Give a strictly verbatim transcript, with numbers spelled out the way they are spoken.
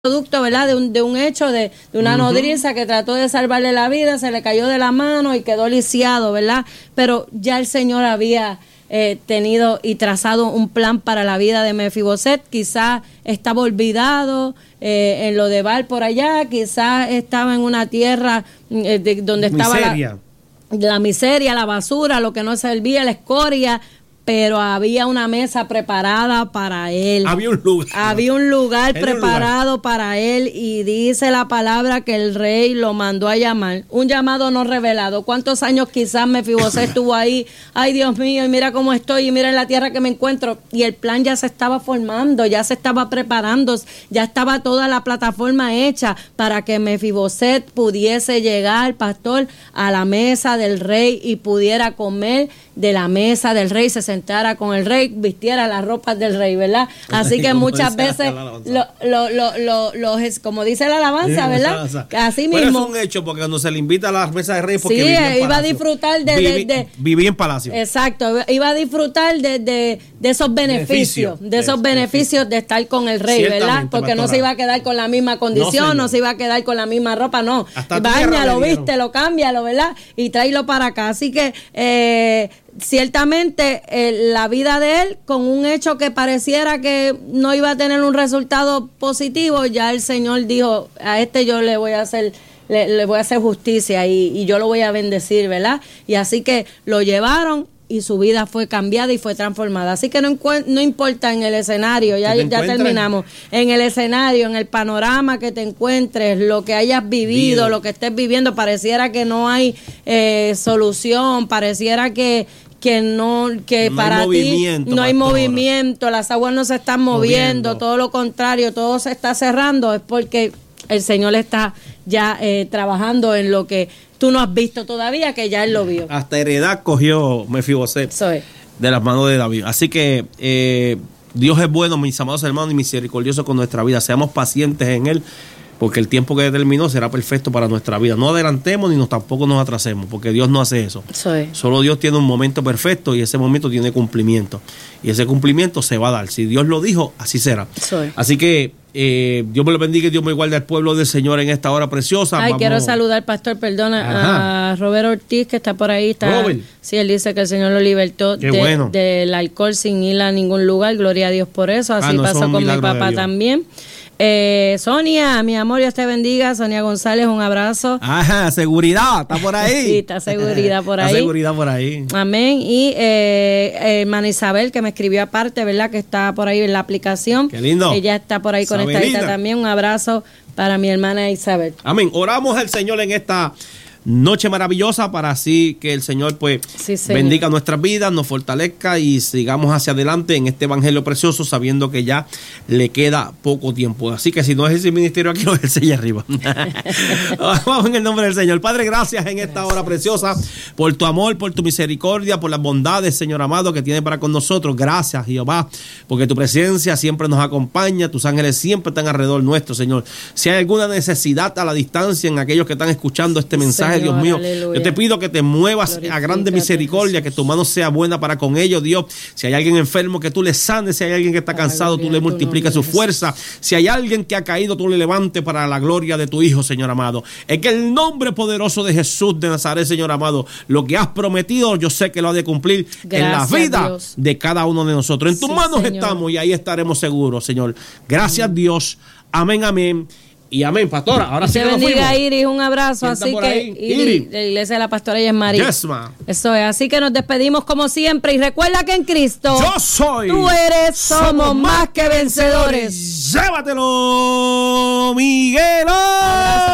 producto, ¿verdad? De un, de un hecho de, de una uh-huh. nodriza que trató de salvarle la vida, se le cayó de la mano y quedó lisiado, ¿verdad? Pero ya el Señor había eh, tenido y trazado un plan para la vida de Mefiboset. Quizás estaba olvidado eh, en lo de Val por allá, quizás estaba en una tierra eh, de, donde estaba miseria. La, la miseria, la basura, lo que no servía, la escoria. Pero había una mesa preparada para él. Había un lugar. Había un lugar Era preparado un lugar. para él, y dice la palabra que el rey lo mandó a llamar. Un llamado no revelado. ¿Cuántos años quizás Mefiboset estuvo ahí? Ay, Dios mío, y mira cómo estoy, y mira en la tierra que me encuentro. Y el plan ya se estaba formando, ya se estaba preparando, ya estaba toda la plataforma hecha para que Mefiboset pudiese llegar, pastor, a la mesa del rey y pudiera comer de la mesa del rey, se sentara con el rey, vistiera las ropas del rey, ¿verdad? Así que muchas veces, lo, lo, lo, lo, los, como dice la alabanza, ¿verdad? Así mismo. Pero es un hecho, porque cuando se le invita a la mesa del rey, porque sí, vivía en iba a disfrutar de... Viví, de, de vivía en palacio. Exacto, iba a disfrutar de, de, de esos beneficios, Beneficio, de esos es, beneficios de estar con el rey, ¿verdad? Porque no se iba a quedar con la misma condición, no, no se iba a quedar con la misma ropa, no. Báñalo, vístelo, cámbialo, ¿verdad? Y tráelo para acá. Así que... Eh, ciertamente eh, la vida de él, con un hecho que pareciera que no iba a tener un resultado positivo, ya el Señor dijo, a este yo le voy a hacer le, le voy a hacer justicia y, y yo lo voy a bendecir, ¿verdad? Y así que lo llevaron y su vida fue cambiada y fue transformada. Así que no, no importa en el escenario, ya, ya terminamos, en el escenario, en el panorama que te encuentres, lo que hayas vivido, Vido. lo que estés viviendo, pareciera que no hay eh, solución, pareciera que que no, que no para ti no hay movimiento, las aguas no se están moviendo, moviendo, todo lo contrario, todo se está cerrando, es porque el Señor está ya eh, trabajando en lo que tú no has visto todavía, que ya Él lo vio. Hasta heredad cogió Mefiboset de las manos de David. Así que eh, Dios es bueno, mis amados hermanos, y misericordioso con nuestra vida. Seamos pacientes en Él, porque el tiempo que determinó será perfecto para nuestra vida. No adelantemos ni nos, tampoco nos atrasemos, porque Dios no hace eso. Soy. Solo Dios tiene un momento perfecto y ese momento tiene cumplimiento. Y ese cumplimiento se va a dar. Si Dios lo dijo, así será. Soy. Así que eh, Dios me lo bendiga y Dios me guarde al pueblo del Señor en esta hora preciosa. Ay, Vamos. quiero saludar, pastor, perdona, Ajá. a Robert Ortiz, que está por ahí. Está, Robert. Sí, él dice que el Señor lo libertó de, bueno. del alcohol sin ir a ningún lugar. Gloria a Dios por eso. Así ah, no, pasó con mi papá también. Eh, Sonia, mi amor, Dios te bendiga. Sonia González, un abrazo. Ajá, seguridad, está por ahí. Sí, está seguridad por ahí. Está seguridad por ahí. Amén. Y eh, eh, hermana Isabel, que me escribió aparte, ¿verdad? Que está por ahí en la aplicación. Qué lindo. Ella está por ahí conectadita también. Un abrazo para mi hermana Isabel. Amén. Oramos al Señor en esta noche maravillosa, para así que el Señor pues sí, bendiga nuestras vidas, nos fortalezca y sigamos hacia adelante en este evangelio precioso, sabiendo que ya le queda poco tiempo. Así que si no es ese ministerio aquí, no es el sello arriba. Vamos en el nombre del Señor. Padre, gracias en esta hora preciosa por tu amor, por tu misericordia, por las bondades, Señor amado, que tienes para con nosotros. Gracias, Jehová, porque tu presencia siempre nos acompaña, tus ángeles siempre están alrededor nuestro, Señor. Si hay alguna necesidad a la distancia en aquellos que están escuchando este mensaje, Señor, Dios mío, aleluya. Yo te pido que te muevas a grande misericordia, que tu mano sea buena para con ellos, Dios. Si hay alguien enfermo, que tú le sanes. Si hay alguien que está cansado, aleluya, tú le multipliques su fuerza. Si hay alguien que ha caído, tú le levantes para la gloria de tu Hijo, Señor amado. En que el nombre poderoso de Jesús de Nazaret, Señor amado, lo que has prometido, yo sé que lo has de cumplir. Gracias, en la vida, Dios, de cada uno de nosotros. En tus sí, manos Señor. Estamos y ahí estaremos seguros, Señor. Gracias, amén. Dios. Amén, amén. Y amén, pastora. Ahora sí que nos fuimos. Te bendiga, Iris, un abrazo. Así que Iris, la iglesia de la pastora ella es María. Yes, ma. Eso es. Así que nos despedimos como siempre. Y recuerda que en Cristo yo soy. Tú eres. Somos, somos más que vencedores. Llévatelo, Miguel.